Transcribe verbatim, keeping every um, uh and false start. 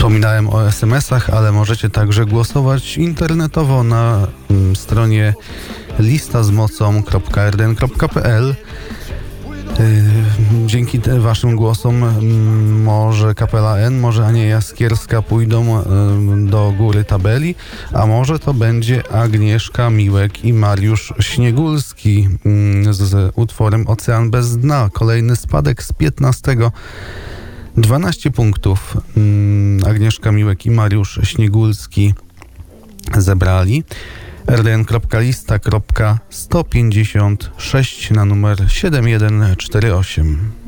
Wspominałem o es em esach, ale możecie także głosować internetowo na mm, stronie lista z mocą kropka er de en kropka pe el. Dzięki te waszym głosom mm, może Kapela N, może Ania Jaskierska pójdą y, do góry tabeli, a może to będzie Agnieszka Miłek i Mariusz Śniegulski y, z utworem Ocean bez dna. Kolejny spadek z piętnastego. dwanaście punktów y, Agnieszka Miłek i Mariusz Śniegulski zebrali. er de en kropka lista kropka sto pięćdziesiąt sześć na numer siedem jeden cztery osiem.